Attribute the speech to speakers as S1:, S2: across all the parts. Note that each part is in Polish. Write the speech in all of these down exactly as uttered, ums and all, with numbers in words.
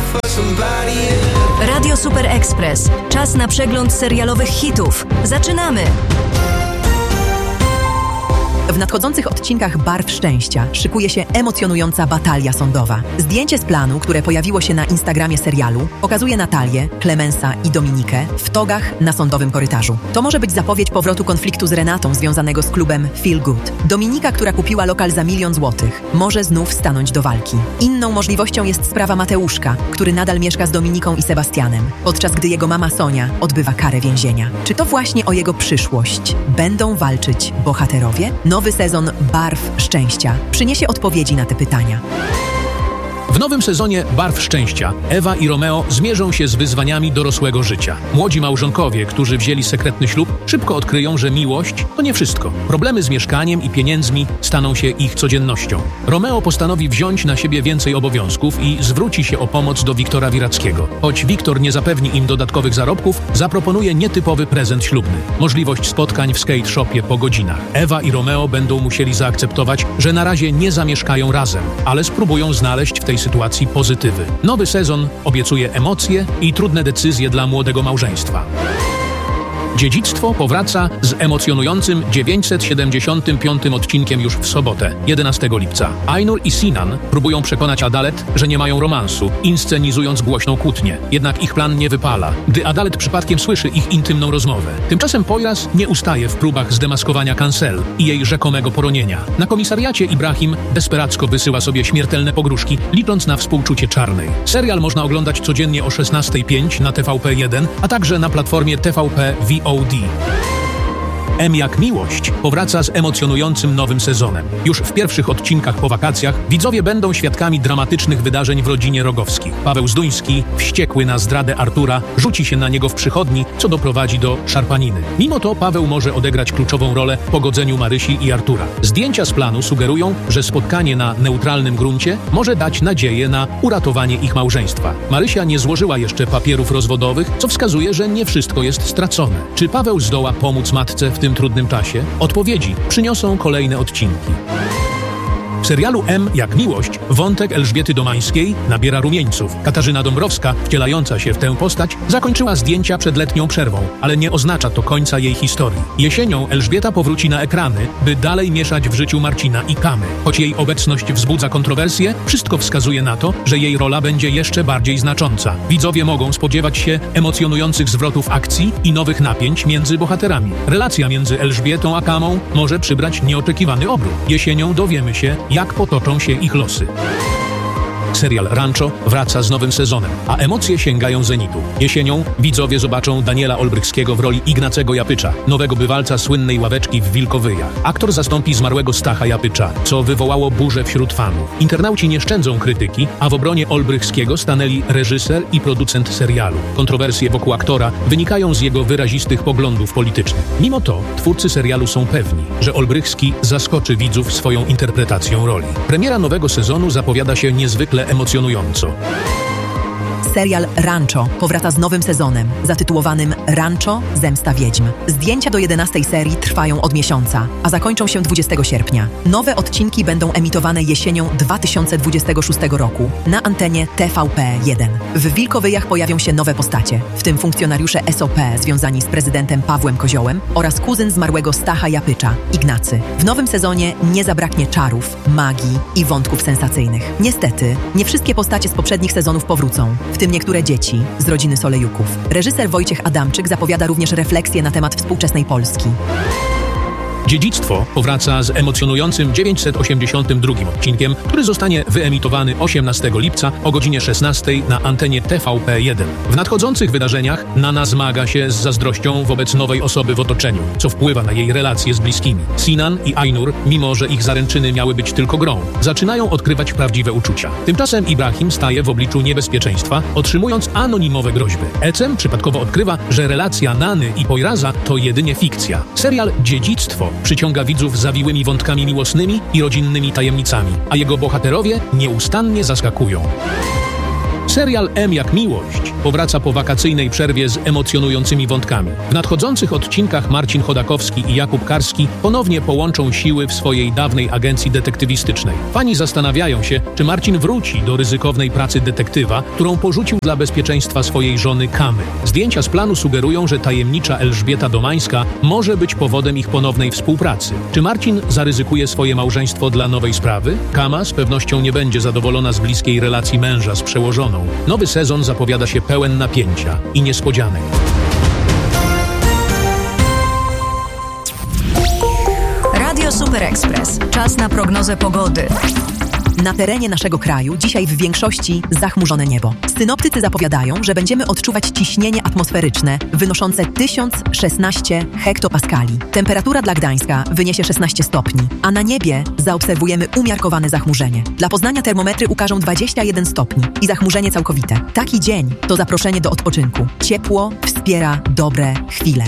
S1: Radio Super Express. Czas na przegląd serialowych hitów. Zaczynamy!
S2: W nadchodzących odcinkach Barw Szczęścia szykuje się emocjonująca batalia sądowa. Zdjęcie z planu, które pojawiło się na Instagramie serialu, pokazuje Natalię, Clemensa i Dominikę w togach na sądowym korytarzu. To może być zapowiedź powrotu konfliktu z Renatą związanego z klubem Feel Good. Dominika, która kupiła lokal za milion złotych, może znów stanąć do walki. Inną możliwością jest sprawa Mateuszka, który nadal mieszka z Dominiką i Sebastianem, podczas gdy jego mama Sonia odbywa karę więzienia. Czy to właśnie o jego przyszłość będą walczyć bohaterowie? Nowy sezon Barw Szczęścia przyniesie odpowiedzi na te pytania.
S3: W nowym sezonie Barw Szczęścia Ewa i Romeo zmierzą się z wyzwaniami dorosłego życia. Młodzi małżonkowie, którzy wzięli sekretny ślub, szybko odkryją, że miłość to nie wszystko. Problemy z mieszkaniem i pieniędzmi staną się ich codziennością. Romeo postanowi wziąć na siebie więcej obowiązków i zwróci się o pomoc do Wiktora Wirackiego. Choć Wiktor nie zapewni im dodatkowych zarobków, zaproponuje nietypowy prezent ślubny. Możliwość spotkań w skate shopie po godzinach. Ewa i Romeo będą musieli zaakceptować, że na razie nie zamieszkają razem, ale spróbują znaleźć w tej sytuacji pozytywy. Nowy sezon obiecuje emocje i trudne decyzje dla młodego małżeństwa. Dziedzictwo powraca z emocjonującym dziewięćset siedemdziesiątym piątym odcinkiem już w sobotę, jedenastego lipca. Ainur i Sinan próbują przekonać Adalet, że nie mają romansu, inscenizując głośną kłótnię. Jednak ich plan nie wypala, gdy Adalet przypadkiem słyszy ich intymną rozmowę. Tymczasem Poyraz nie ustaje w próbach zdemaskowania Cancel i jej rzekomego poronienia. Na komisariacie Ibrahim desperacko wysyła sobie śmiertelne pogróżki, licząc na współczucie Czarnej. Serial można oglądać codziennie o szesnastej pięć na T V P jeden, a także na platformie T V P V O D. M jak miłość powraca z emocjonującym nowym sezonem. Już w pierwszych odcinkach po wakacjach widzowie będą świadkami dramatycznych wydarzeń w rodzinie Rogowskich. Paweł Zduński, wściekły na zdradę Artura, rzuci się na niego w przychodni, co doprowadzi do szarpaniny. Mimo to Paweł może odegrać kluczową rolę w pogodzeniu Marysi i Artura. Zdjęcia z planu sugerują, że spotkanie na neutralnym gruncie może dać nadzieję na uratowanie ich małżeństwa. Marysia nie złożyła jeszcze papierów rozwodowych, co wskazuje, że nie wszystko jest stracone. Czy Paweł zdoła pomóc matce w tym trudnym czasie? Odpowiedzi przyniosą kolejne odcinki. W serialu M jak miłość wątek Elżbiety Domańskiej nabiera rumieńców. Katarzyna Dąbrowska, wcielająca się w tę postać, zakończyła zdjęcia przed letnią przerwą, ale nie oznacza to końca jej historii. Jesienią Elżbieta powróci na ekrany, by dalej mieszać w życiu Marcina i Kamy. Choć jej obecność wzbudza kontrowersje, wszystko wskazuje na to, że jej rola będzie jeszcze bardziej znacząca. Widzowie mogą spodziewać się emocjonujących zwrotów akcji i nowych napięć między bohaterami. Relacja między Elżbietą a Kamą może przybrać nieoczekiwany obrót. Jesienią dowiemy się, jak potoczą się ich losy. Serial Rancho wraca z nowym sezonem, a emocje sięgają zenitu. Jesienią widzowie zobaczą Daniela Olbrychskiego w roli Ignacego Japycza, nowego bywalca słynnej ławeczki w Wilkowyjach. Aktor zastąpi zmarłego Stacha Japycza, co wywołało burzę wśród fanów. Internauci nie szczędzą krytyki, a w obronie Olbrychskiego stanęli reżyser i producent serialu. Kontrowersje wokół aktora wynikają z jego wyrazistych poglądów politycznych. Mimo to twórcy serialu są pewni, że Olbrychski zaskoczy widzów swoją interpretacją roli. Premiera nowego sezonu zapowiada się niezwykle emocjonująco.
S2: Serial Rancho powraca z nowym sezonem, zatytułowanym Rancho – Zemsta Wiedźm. Zdjęcia do jedenastej serii trwają od miesiąca, a zakończą się dwudziestego sierpnia. Nowe odcinki będą emitowane jesienią dwa tysiące dwudziestego szóstego roku na antenie T V P jeden. W Wilkowyjach pojawią się nowe postacie, w tym funkcjonariusze S O P związani z prezydentem Pawłem Koziołem oraz kuzyn zmarłego Stacha Japycza, Ignacy. W nowym sezonie nie zabraknie czarów, magii i wątków sensacyjnych. Niestety, nie wszystkie postacie z poprzednich sezonów powrócą, w tym niektóre dzieci z rodziny Solejuków. Reżyser Wojciech Adamczyk zapowiada również refleksję na temat współczesnej Polski.
S3: Dziedzictwo powraca z emocjonującym dziewięćset osiemdziesiątym drugim odcinkiem, który zostanie wyemitowany osiemnastego lipca o godzinie szesnastej na antenie T V P jeden. W nadchodzących wydarzeniach Nana zmaga się z zazdrością wobec nowej osoby w otoczeniu, co wpływa na jej relacje z bliskimi. Sinan i Ainur, mimo że ich zaręczyny miały być tylko grą, zaczynają odkrywać prawdziwe uczucia. Tymczasem Ibrahim staje w obliczu niebezpieczeństwa, otrzymując anonimowe groźby. Ecem przypadkowo odkrywa, że relacja Nany i Poyraza to jedynie fikcja. Serial Dziedzictwo przyciąga widzów zawiłymi wątkami miłosnymi i rodzinnymi tajemnicami, a jego bohaterowie nieustannie zaskakują. Serial M jak miłość powraca po wakacyjnej przerwie z emocjonującymi wątkami. W nadchodzących odcinkach Marcin Chodakowski i Jakub Karski ponownie połączą siły w swojej dawnej agencji detektywistycznej. Fani zastanawiają się, czy Marcin wróci do ryzykownej pracy detektywa, którą porzucił dla bezpieczeństwa swojej żony Kamy. Zdjęcia z planu sugerują, że tajemnicza Elżbieta Domańska może być powodem ich ponownej współpracy. Czy Marcin zaryzykuje swoje małżeństwo dla nowej sprawy? Kama z pewnością nie będzie zadowolona z bliskiej relacji męża z przełożoną. Nowy sezon zapowiada się pełen napięcia i niespodzianek.
S1: Radio Super Express. Czas na prognozę pogody.
S2: Na terenie naszego kraju dzisiaj w większości zachmurzone niebo. Synoptycy zapowiadają, że będziemy odczuwać ciśnienie atmosferyczne wynoszące tysiąc szesnaście hektopaskali. Temperatura dla Gdańska wyniesie szesnaście stopni, a na niebie zaobserwujemy umiarkowane zachmurzenie. Dla Poznania termometry ukażą dwadzieścia jeden stopni i zachmurzenie całkowite. Taki dzień to zaproszenie do odpoczynku. Ciepło wspiera dobre chwile.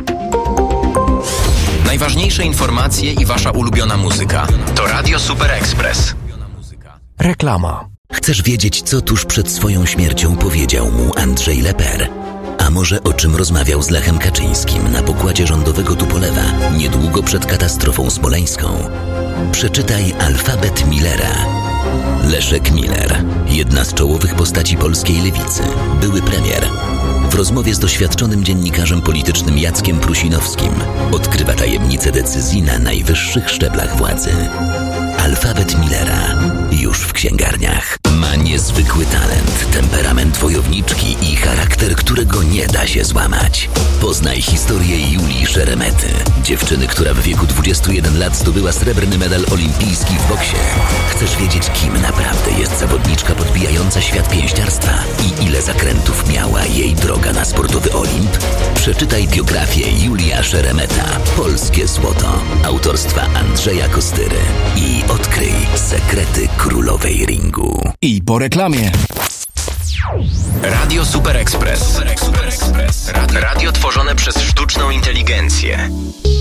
S4: Najważniejsze informacje i wasza ulubiona muzyka. To Radio Super Express.
S5: Reklama.
S6: Chcesz wiedzieć, co tuż przed swoją śmiercią powiedział mu Andrzej Leper? A może o czym rozmawiał z Lechem Kaczyńskim na pokładzie rządowego Tupolewa niedługo przed katastrofą smoleńską? Przeczytaj Alfabet Millera. Leszek Miller, jedna z czołowych postaci polskiej lewicy, były premier. W rozmowie z doświadczonym dziennikarzem politycznym Jackiem Prusinowskim odkrywa tajemnice decyzji na najwyższych szczeblach władzy. Alfabet Millera już w księgarniach. Ma niezwykły talent, temperament wojowniczki i charakter, którego nie da się złamać. Poznaj historię Julii Szeremety, dziewczyny, która w wieku dwudziestu jeden lat zdobyła srebrny medal olimpijski w boksie. Chcesz wiedzieć, kim naprawdę jest zawodniczka podbijająca świat pięściarstwa i ile zakrętów miała jej droga na sportowy Olimp? Przeczytaj biografię Julia Szeremeta, Polskie Złoto, autorstwa Andrzeja Kostyry i odkryj sekrety królowej ringu.
S5: I po reklamie.
S4: Radio Super Express. Radio, radio tworzone przez sztuczną inteligencję.